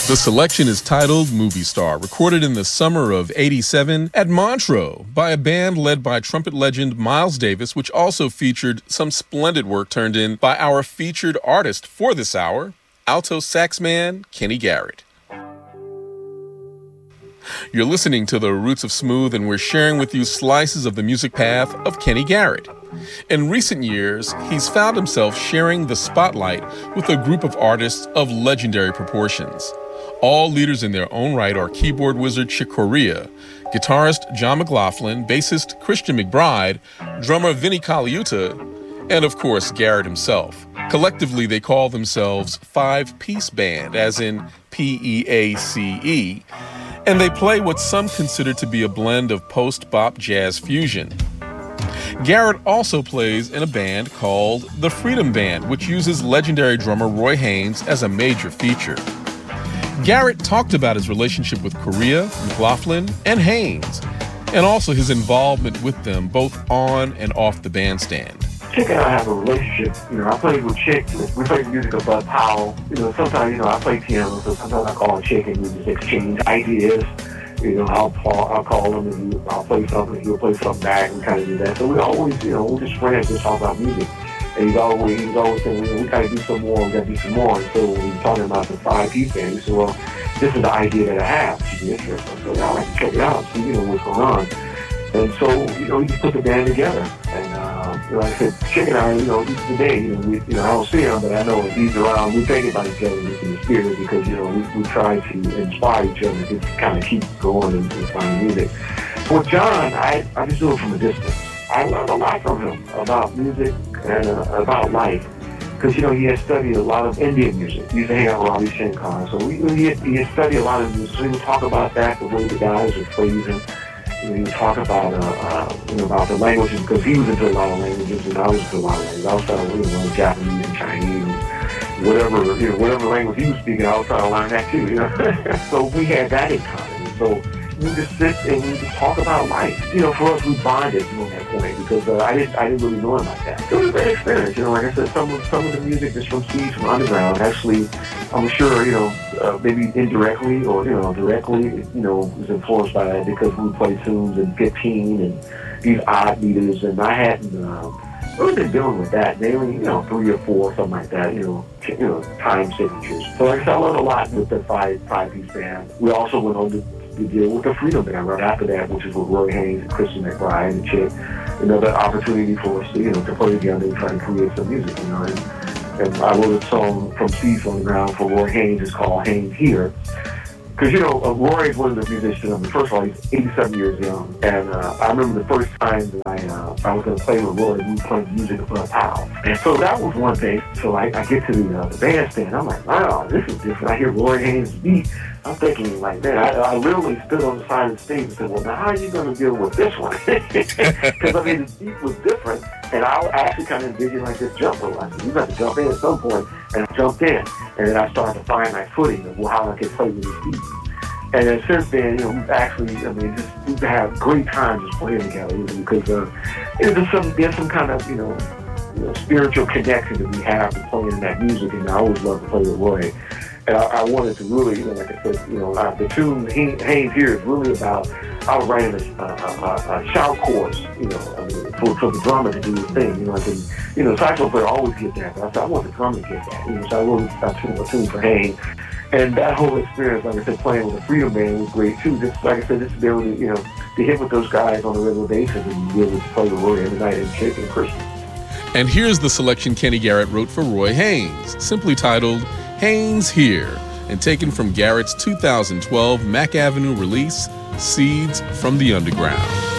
The selection is titled Movie Star, recorded in the summer of '87 at Montreux by a band led by trumpet legend Miles Davis, which also featured some splendid work turned in by our featured artist for this hour, alto sax man Kenny Garrett. You're listening to The Roots of Smooth, and we're sharing with you slices of the music path of Kenny Garrett. In recent years, he's found himself sharing the spotlight with a group of artists of legendary proportions. All leaders in their own right are keyboard wizard Chick Corea, guitarist John McLaughlin, bassist Christian McBride, drummer Vinnie Colaiuta, and of course Garrett himself. Collectively, they call themselves Five-Piece Band, as in P-E-A-C-E, and they play what some consider to be a blend of post-bop jazz fusion. Garrett also plays in a band called the Freedom Band, which uses legendary drummer Roy Haynes as a major feature. Garrett talked about his relationship with Corea, McLaughlin, and Haynes, and also his involvement with them both on and off the bandstand. Chick and I have a relationship. I played with Chick. We played music with Bud Powell. Sometimes, I play piano, so sometimes I call Chick and we just exchange ideas. I'll call him and I'll play something and he'll play something back and kind of do that. So we always, we're just friends, just talk about music. And he's always saying, we got to do some more, we got to do some more. And so when we were talking about the Five-Piece Band, he said, well, this is the idea that I have. Should be interesting. So I'd like to check it out, see, what's going on. And so, we just put the band together. And, like I said, Chick and I, today, I don't see him, but I know if he's around, we think about each other in the spirit because, we try to inspire each other to kind of keep going and find music. With John, I just do it from a distance. I learned a lot from him about music and about life. Because, he has studied a lot of Indian music. He used to hang out with Ravi Shankar. So he had studied a lot of music. So he would talk about that, the way the guys would phrasing. He would talk about, about the languages, because he was into a lot of languages, and I was into a lot of languages. I was trying to learn Japanese and Chinese, and whatever language he was speaking, I was trying to learn that too, So we had that in common. So we just sit and we just talk about life. For us, we bonded from that point because I didn't really know him like that. It was a great experience. Like I said, some of the music that's from Seeds from Underground actually, I'm sure, maybe indirectly or, directly, was influenced by that because we played tunes in 15 and these odd meters, and I hadn't really been dealing with that. Mainly, 3 or 4, something like that, time signatures. So like I said, I learned a lot with the Five-Piece Band. We also went on to deal with the Freedom Band right after that, which is with Roy Haynes and Christian McBride and Chick. Another opportunity for us to, to play together and try to create some music, And I wrote a song from Seeds on the Ground for Roy Haynes. It's called Haynes Here. Because, Roy is one of the musicians. First of all, he's 87 years young. And I remember the first time that I was going to play with Roy, we were playing music with Bud Powell. And so that was one thing. So I get to the bandstand. I'm like, wow, this is different. I hear Roy Haynes' beat. I'm thinking, like, man, I literally stood on the side of the stage and said, well, now how are you going to deal with this one? Because, the beat was different. And I actually kind of envisioned like this jump rope. I said, you got to jump in at some point. And I jumped in. And then I started to find my footing of how I could play with these beats. And then since then, we've actually, we've had great times just playing together because there's some kind of, spiritual connection that we have to playing that music. And I always love to play with Roy. And I wanted to really, like I said, the tune Haynes Here is really about, I was writing a shout chorus, for the drummer to do his thing. The saxophone player always get that, but I said, I want the drummer to get that. So I wrote a tune for Haynes. And that whole experience, like I said, playing with the Freedom Band was great too. Just like I said, just to be able to, to hit with those guys on a regular basis and be able to play with Roy every night and Chick and Christian. And here's the selection Kenny Garrett wrote for Roy Haynes, simply titled Haynes Here, and taken from Garrett's 2012 Mack Avenue release, Seeds from the Underground.